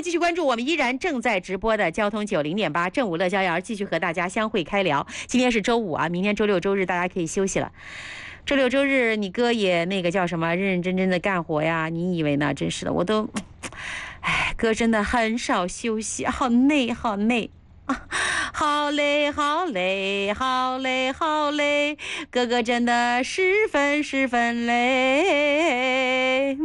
继续关注我们依然正在直播的交通90.8正午乐逍遥，继续和大家相会开聊。今天是周五啊，明天周六周日大家可以休息了。周六周日你哥也那个叫什么，认认真真的干活呀？你以为呢？真是的，我都，哎，哥真的很少休息，好累好累。好累好累好累好累，哥哥真的十分累。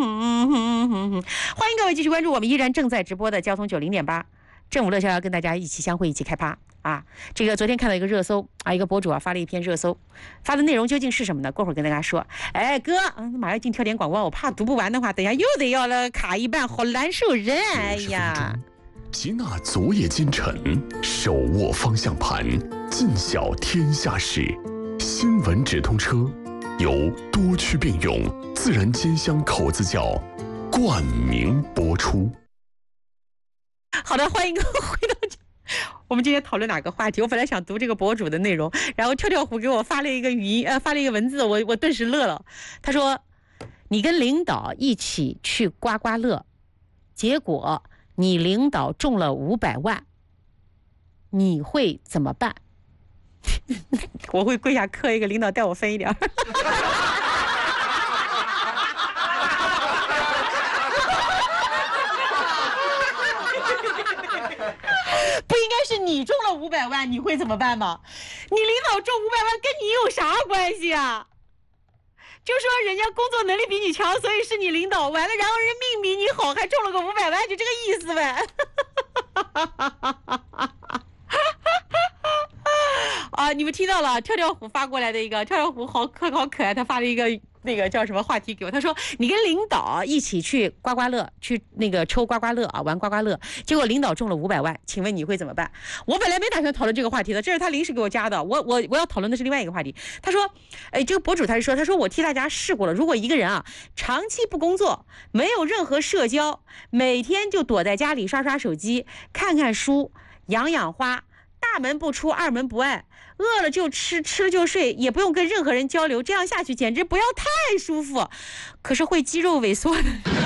欢迎各位继续关注我们依然正在直播的交通90.8正午乐逍遥，跟大家一起相会一起开趴啊！这个昨天看到一个热搜啊，一个博主啊发了一篇热搜，发的内容究竟是什么呢？过会儿跟大家说。哎哥，马上进跳点广告，我怕读不完的话，等下又得要了卡一半，好难受人。哎呀！ 吉纳昨夜今晨，手握方向盘，尽晓天下事。新闻直通车由多区并用自然煎香口子窖冠名播出。 好的，欢迎各位回到我们今天讨论哪个话题？我本来想读这个博主的内容，然后跳跳虎给我发了一个语音，发了一个文字，我顿时乐了。他说：“你跟领导一起去刮刮乐，结果你领导中了500万，你会怎么办？”我会跪下磕一个，领导带我分一点。不应该是你中了500万，你会怎么办吗？你领导中500万跟你有啥关系啊？就说人家工作能力比你强，所以是你领导，完了然后人命比你好，还中了个500万，就这个意思呗。啊，你们听到了跳跳虎发过来的一个，跳跳虎好可爱，他发了一个那个叫什么话题给我，他说你跟领导一起去刮刮乐，去那个抽刮刮乐啊，玩刮刮乐，结果领导中了500万，请问你会怎么办？我本来没打算讨论这个话题的，这是他临时给我加的，我要讨论的是另外一个话题。他说，哎，这个博主他说我替大家试过了，如果一个人啊长期不工作，没有任何社交，每天就躲在家里刷刷手机，看看书，养花。大门不出二门不迈，饿了就吃，吃了就睡，也不用跟任何人交流，这样下去简直不要太舒服，可是会肌肉萎缩的。